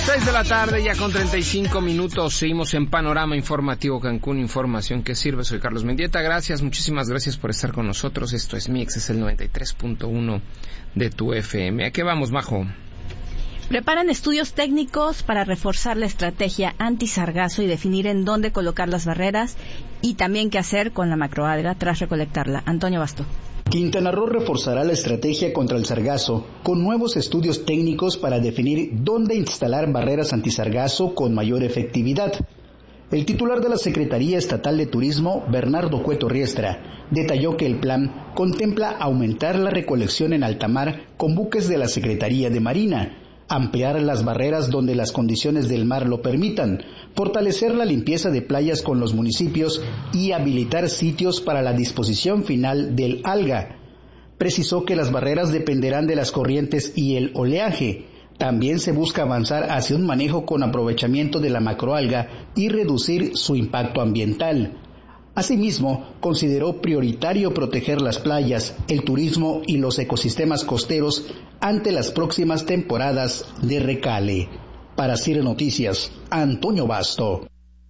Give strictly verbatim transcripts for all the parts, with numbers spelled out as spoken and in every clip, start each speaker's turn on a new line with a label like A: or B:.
A: seis de la tarde, ya con treinta y cinco minutos, seguimos en Panorama Informativo Cancún, información que sirve. Soy Carlos Mendieta, gracias, muchísimas gracias por estar con nosotros. Esto es Mix, es el noventa y tres punto uno de tu F M. ¿A qué vamos, Majo?
B: Preparan estudios técnicos para reforzar la estrategia anti-sargazo y definir en dónde colocar las barreras y también qué hacer con la macroalga tras recolectarla. Antonio Basto.
C: Quintana Roo reforzará la estrategia contra el sargazo con nuevos estudios técnicos para definir dónde instalar barreras antisargazo con mayor efectividad. El titular de la Secretaría Estatal de Turismo, Bernardo Cueto Riestra, detalló que el plan contempla aumentar la recolección en alta mar con buques de la Secretaría de Marina, ampliar las barreras donde las condiciones del mar lo permitan, fortalecer la limpieza de playas con los municipios y habilitar sitios para la disposición final del alga. Precisó que las barreras dependerán de las corrientes y el oleaje. También se busca avanzar hacia un manejo con aprovechamiento de la macroalga y reducir su impacto ambiental. Asimismo, consideró prioritario proteger las playas, el turismo y los ecosistemas costeros ante las próximas temporadas de recale. Para Cire Noticias, Antonio Basto.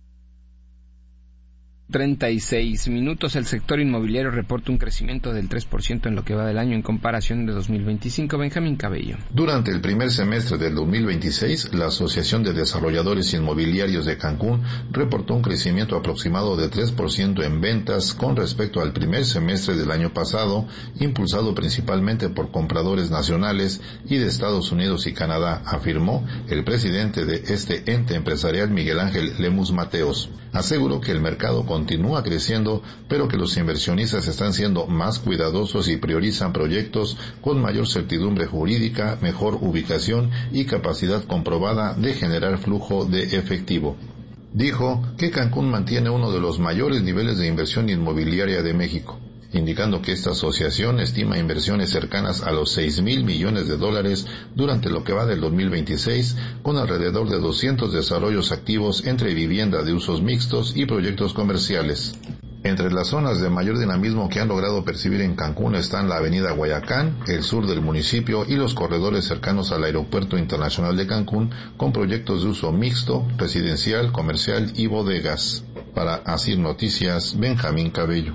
A: treinta y seis minutos, el sector inmobiliario reporta un crecimiento del tres por ciento en lo que va del año en comparación de dos mil veinticinco. Benjamín Cabello.
D: Durante el primer semestre del dos mil veintiséis, la Asociación de Desarrolladores Inmobiliarios de Cancún reportó un crecimiento aproximado de tres por ciento en ventas con respecto al primer semestre del año pasado, impulsado principalmente por compradores nacionales y de Estados Unidos y Canadá, afirmó el presidente de este ente empresarial, Miguel Ángel Lemus Mateos. Aseguró que el mercado continúa creciendo, pero que los inversionistas están siendo más cuidadosos y priorizan proyectos con mayor certidumbre jurídica, mejor ubicación y capacidad comprobada de generar flujo de efectivo. Dijo que Cancún mantiene uno de los mayores niveles de inversión inmobiliaria de México, indicando que esta asociación estima inversiones cercanas a los seis mil millones de dólares durante lo que va del dos mil veintiséis, con alrededor de doscientos desarrollos activos entre vivienda de usos mixtos y proyectos comerciales. Entre las zonas de mayor dinamismo que han logrado percibir en Cancún están la avenida Guayacán, el sur del municipio y los corredores cercanos al Aeropuerto Internacional de Cancún, con proyectos de uso mixto, residencial, comercial y bodegas. Para Asir Noticias, Benjamín Cabello.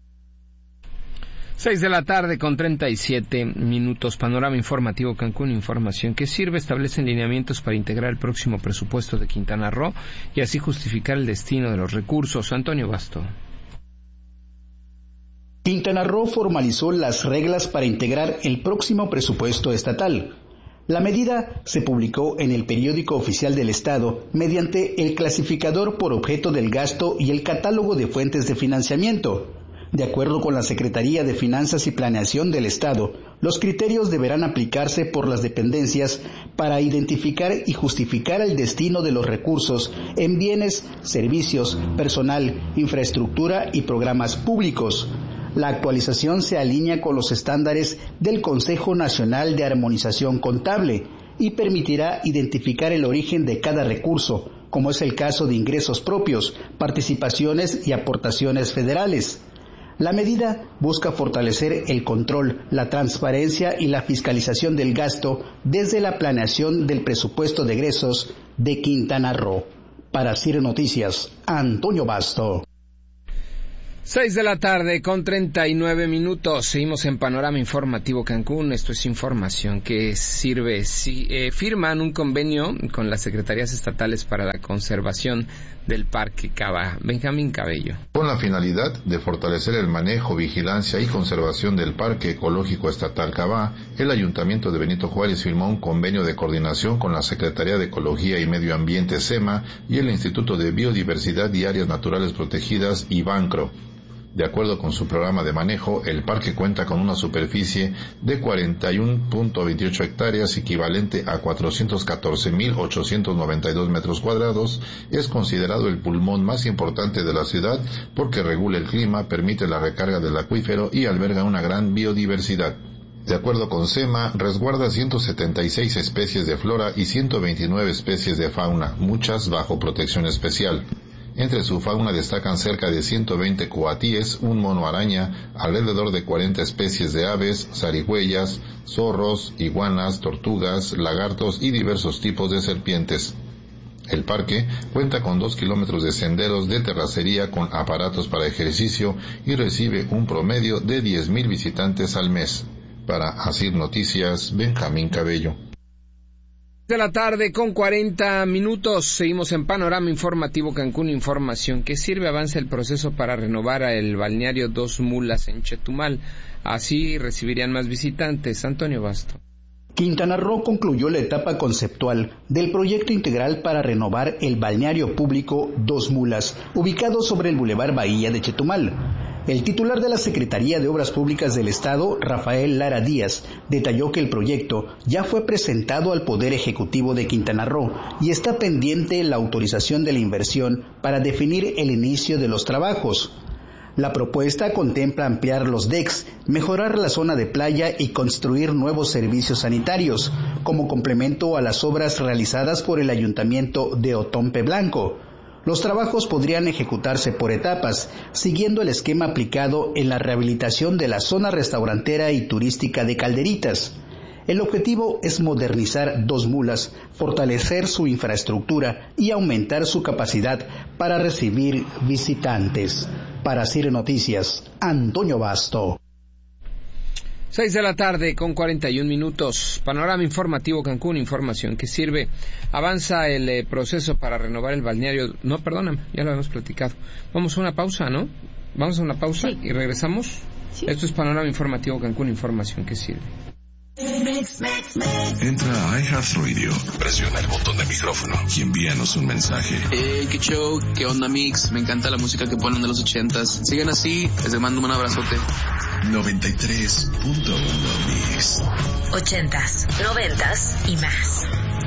A: Seis de la tarde con treinta y siete minutos. Panorama Informativo Cancún, información que sirve, establece lineamientos para integrar el próximo presupuesto de Quintana Roo y así justificar el destino de los recursos. Antonio Basto.
C: Quintana Roo formalizó las reglas para integrar el próximo presupuesto estatal. La medida se publicó en el periódico oficial del Estado mediante el clasificador por objeto del gasto y el catálogo de fuentes de financiamiento. De acuerdo con la Secretaría de Finanzas y Planeación del Estado, los criterios deberán aplicarse por las dependencias para identificar y justificar el destino de los recursos en bienes, servicios, personal, infraestructura y programas públicos. La actualización se alinea con los estándares del Consejo Nacional de Armonización Contable y permitirá identificar el origen de cada recurso, como es el caso de ingresos propios, participaciones y aportaciones federales. La medida busca fortalecer el control, la transparencia y la fiscalización del gasto desde la planeación del presupuesto de egresos de Quintana Roo. Para Cire Noticias, Antonio Basto.
A: Seis de la tarde con treinta y nueve minutos. Seguimos en Panorama Informativo Cancún. Esto es información que sirve. Si, eh, firman un convenio con las secretarías estatales para la conservación del Parque Cava. Benjamín Cabello.
D: Con la finalidad de fortalecer el manejo, vigilancia y conservación del Parque Ecológico Estatal Cava, el Ayuntamiento de Benito Juárez firmó un convenio de coordinación con la Secretaría de Ecología y Medio Ambiente SEMA y el Instituto de Biodiversidad y Áreas Naturales Protegidas IBANCRO. De acuerdo con su programa de manejo, el parque cuenta con una superficie de cuarenta y uno punto veintiocho hectáreas, equivalente a cuatrocientos catorce mil ochocientos noventa y dos metros cuadrados. Es considerado el pulmón más importante de la ciudad porque regula el clima, permite la recarga del acuífero y alberga una gran biodiversidad. De acuerdo con SEMA, resguarda ciento setenta y seis especies de flora y ciento veintinueve especies de fauna, muchas bajo protección especial. Entre su fauna destacan cerca de ciento veinte coatíes, un mono araña, alrededor de cuarenta especies de aves, zarigüeyas, zorros, iguanas, tortugas, lagartos y diversos tipos de serpientes. El parque cuenta con dos kilómetros de senderos de terracería con aparatos para ejercicio y recibe un promedio de diez mil visitantes al mes. Para Asir Noticias, Benjamín Cabello.
A: De la tarde con cuarenta minutos, seguimos en Panorama Informativo Cancún. Información que sirve, avanza el proceso para renovar el balneario Dos Mulas en Chetumal. Así recibirían más visitantes. Antonio Basto.
C: Quintana Roo concluyó la etapa conceptual del proyecto integral para renovar el balneario público Dos Mulas, ubicado sobre el Boulevard Bahía de Chetumal. El titular de la Secretaría de Obras Públicas del Estado, Rafael Lara Díaz, detalló que el proyecto ya fue presentado al Poder Ejecutivo de Quintana Roo y está pendiente la autorización de la inversión para definir el inicio de los trabajos. La propuesta contempla ampliar los decks, mejorar la zona de playa y construir nuevos servicios sanitarios, como complemento a las obras realizadas por el Ayuntamiento de Otompe Blanco. Los trabajos podrían ejecutarse por etapas, siguiendo el esquema aplicado en la rehabilitación de la zona restaurantera y turística de Calderitas. El objetivo es modernizar Dos Mulas, fortalecer su infraestructura y aumentar su capacidad para recibir visitantes. Para Cire Noticias, Antonio Basto.
A: Seis de la tarde con cuarenta y un minutos. Panorama Informativo Cancún, información que sirve. Avanza el eh, proceso para renovar el balneario. No, perdóname, ya lo habíamos platicado. Vamos a una pausa, ¿no? Vamos a una pausa sí. y regresamos. Sí. Esto es Panorama Informativo Cancún, información que sirve.
E: Entra a iHeartRadio, presiona el botón de micrófono y envíanos un mensaje.
F: Hey, qué show, qué onda mix, me encanta la música que ponen de los ochentas. Sigan así, les mando un abrazote.
E: noventa y tres punto uno Mix.
G: Ochentas, noventas y más.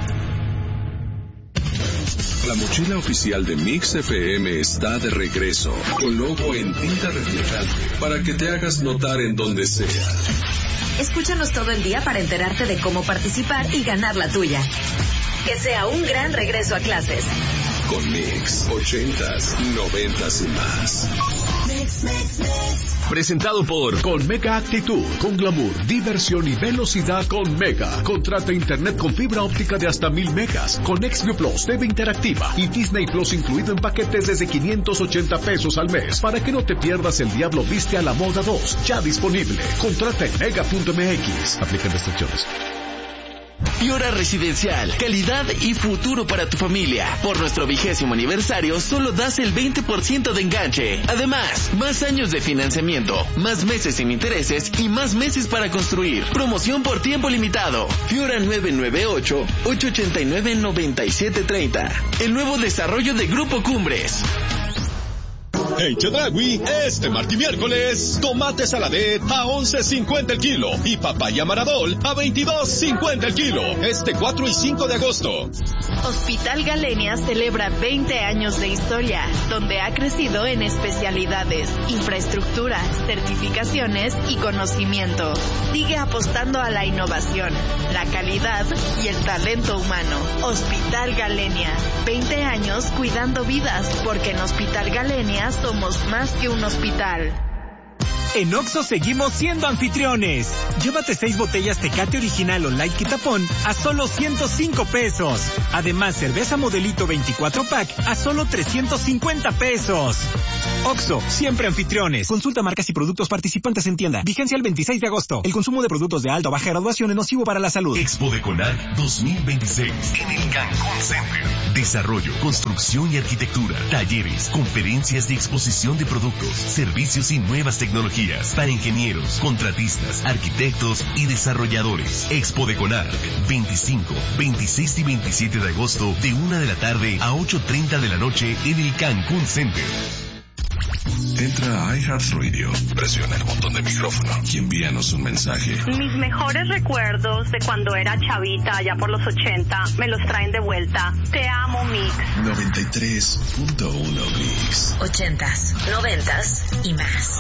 E: La mochila oficial de Mix F M está de regreso, con logo en tinta reflejante, para que te hagas notar en donde sea.
G: Escúchanos todo el día para enterarte de cómo participar y ganar la tuya. Que sea un gran regreso a clases.
E: Con Mix, ochentas, noventas y más.
G: Mix, mix, mix.
H: Presentado por Con Mega Actitud, con glamour, diversión y velocidad con Mega. Contrata internet con fibra óptica de hasta mil megas, con Xview Plus, T V interactiva y Disney Plus incluido en paquetes desde quinientos ochenta pesos al mes, para que no te pierdas El Diablo Viste a la Moda dos, ya disponible. Contrata en mega punto m x. Aplican restricciones.
I: Fiora Residencial, calidad y futuro para tu familia. Por nuestro vigésimo aniversario, solo das el veinte por ciento de enganche. Además, más años de financiamiento, más meses sin intereses y más meses para construir. Promoción por tiempo limitado. Fiora nueve nueve ocho, ocho ocho nueve, nueve siete tres cero. El nuevo desarrollo de Grupo Cumbres.
J: En Chedraui, este martes y miércoles, tomate saladet a once cincuenta el kilo y papaya maradol a veintidós cincuenta el kilo. Este cuatro y cinco de agosto.
K: Hospital Galenia celebra veinte años de historia, donde ha crecido en especialidades, infraestructura, certificaciones y conocimiento. Sigue apostando a la innovación, la calidad y el talento humano. Hospital Galenia, veinte años cuidando vidas, porque en Hospital Galenia somos más que un hospital.
L: En Oxxo seguimos siendo anfitriones. Llévate seis botellas Tecate Original o Light Quitapón a solo ciento cinco pesos. Además, cerveza Modelito veinticuatro pack a solo trescientos cincuenta pesos. Oxxo, siempre anfitriones. Consulta marcas y productos participantes en tienda. Vigencia el veintiséis de agosto. El consumo de productos de alta o baja graduación es nocivo para la salud.
E: Expo de Conac dos mil veintiséis en el Cancún Center. Desarrollo, construcción y arquitectura, talleres, conferencias y exposición de productos, servicios y nuevas tecnologías para ingenieros, contratistas, arquitectos y desarrolladores. Expo de Conac, veinticinco, veintiséis y veintisiete de agosto, de una de la tarde a ocho treinta de la noche en el Cancún Center. Entra a iHeartRadio, presiona el botón de micrófono y envíanos un mensaje.
M: Mis mejores recuerdos de cuando era chavita, allá por los ochenta, me los traen de vuelta. Te amo, Mix.
E: noventa y tres punto uno Mix.
G: Ochentas, noventas y más.